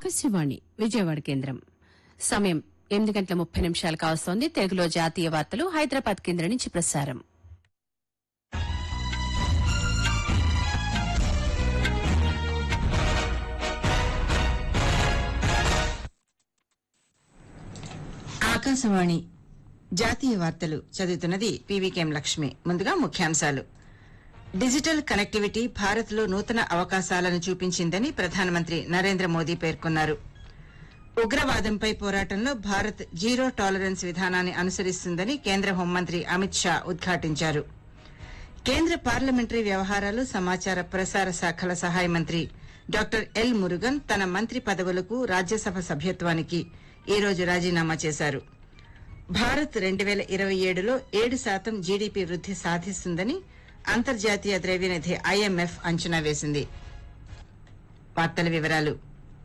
ఆకాశవాణి విజయవాడ కేంద్రం సమయం 8:30 కావస్తోంది. తెలుగులో జాతీయ వార్తలు హైదరాబాద్ కేంద్రం నుంచి ప్రసారం. ఆకాశవాణి జాతీయ వార్తలు చదువుతున్నది పీవీకేఎం లక్ష్మి. ముందుగా ముఖ్యాంశాలు. డిజిటల్ కనెక్టివిటీ భారత్లో నూతన అవకాశాలను చూపించిందని ప్రధానమంత్రి నరేంద్ర మోదీ పేర్కొన్నారు. ఉగ్రవాదంపై పోరాటంలో భారత్ జీరో టాలరెన్స్ విధానాన్ని అనుసరిస్తుందని కేంద్ర హోంమంత్రి అమిత్ షా ఉద్ఘాటించారు. కేంద్ర పార్లమెంటరీ వ్యవహారాలు సమాచార ప్రసార శాఖల సహాయ మంత్రి డాక్టర్ ఎల్ మురుగన్ తన మంత్రి పదవులకు రాజ్యసభ సభ్యత్వానికి ఈ రోజు రాజీనామా చేశారు. భారత్ 2027లో 7% జీడీపీ వృద్ది సాధిస్తుందని అంతర్జాతీయ ద్రవ్యనిధి ఐఎంఎఫ్ అంచనా వేసింది. వార్తల వివరాలు.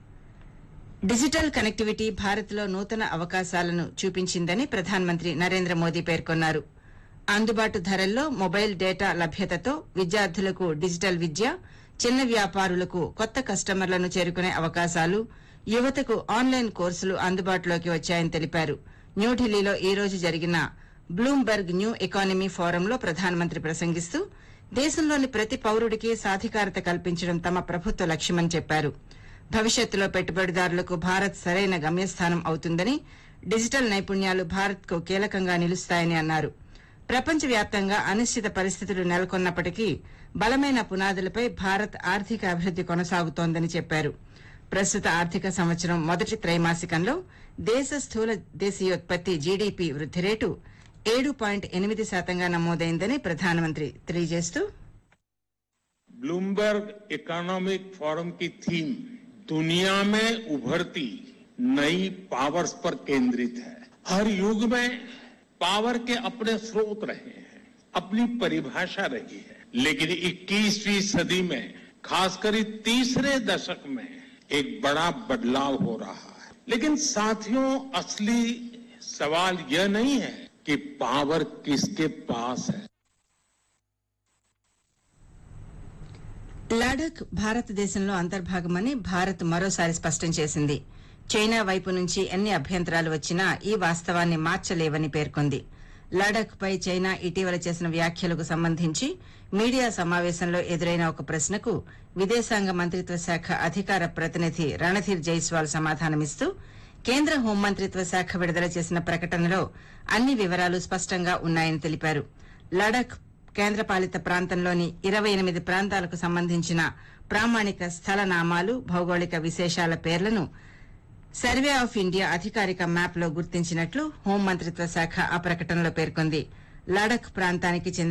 డిజిటల్ కనెక్టివిటీ భారత్లో నూతన అవకాశాలను చూపించిందని ప్రధానమంత్రి నరేంద్ర మోదీ పేర్కొన్నారు. అందుబాటు ధరల్లో మొబైల్ డేటా లభ్యతతో విద్యార్థులకు డిజిటల్ విద్య, చిన్న వ్యాపారులకు కొత్త కస్టమర్లను చేరుకునే అవకాశాలు, యువతకు ఆన్లైన్ కోర్సులు అందుబాటులోకి వచ్చాయని తెలిపారు. న్యూఢిల్లీలో ఈ రోజు జరిగిన బ్లూంబెర్గ్ న్యూ ఎకానమీ ఫోరంలో ప్రధానమంత్రి ప్రసంగిస్తూ దేశంలోని ప్రతి పౌరుడికి సాధికారత కల్పించడం తమ ప్రభుత్వ లక్ష్యమని చెప్పారు. భవిష్యత్తులో పెట్టుబడిదారులకు భారత్ సరైన గమ్యస్థానం అవుతుందని, డిజిటల్ నైపుణ్యాలు భారత్కు కీలకంగా నిలుస్తాయని అన్నారు. ప్రపంచవ్యాప్తంగా అనిశ్చిత పరిస్థితులు నెలకొన్నప్పటికీ బలమైన పునాదులపై భారత్ ఆర్థిక అభివృద్ది కొనసాగుతోందని చెప్పారు. ప్రస్తుత ఆర్థిక సంవత్సరం మొదటి త్రైమాసికంలో దేశ స్థూల దేశీయోత్పత్తి జీడీపీ వృద్ది రేటు 7.8% నమోదైందని ప్రధానమంత్రి తెలియజేస్తూ, ब्लूमबर्ग इकोनॉमिक फोरम की थीम दुनिया में उभरती नई पावर्स पर केंद्रित है. हर युग में पावर के अपने स्रोत रहे हैं, अपनी परिभाषा रही है, लेकिन 21वीं सदी में खासकर तीसरे दशक में एक बड़ा बदलाव हो रहा है. लेकिन साथियों, असली सवाल यह नहीं है कि पावर किसके पास है. లడాక్ భారతదేశంలో అంతర్భాగమని భారత్ మరోసారి స్పష్టం చేసింది. చైనా వైపు నుంచి ఎన్ని అభ్యంతరాలు వచ్చినా ఈ వాస్తవాన్ని మార్చలేవని పేర్కొంది. లడాఖ్పై చైనా ఇటీవల చేసిన వ్యాఖ్యలకు సంబంధించి మీడియా సమావేశంలో ఎదురైన ఒక ప్రశ్నకు విదేశాంగ మంత్రిత్వ శాఖ అధికార ప్రతినిధి రణధీర్ జైస్వాల్ సమాధానమిస్తూ, కేంద్ర హోంమంత్రిత్వ శాఖ విడుదల చేసిన ప్రకటనలో అన్ని వివరాలు స్పష్టంగా ఉన్నాయని తెలిపారు. లడాక్ కేంద్రపాలిత ప్రాంతంలోని 28 ప్రాంతాలకు సంబంధించిన ప్రామాణిక స్థల నామాలు, భౌగోళిక విశేషాల పేర్లను సర్వే ఆఫ్ ఇండియా అధికారిక మ్యాప్లో గుర్తించినట్లు హోంమంత్రిత్వ శాఖ ఆ ప్రకటనలో పేర్కొంది. లడాక్ ప్రాంతానికి చెందిన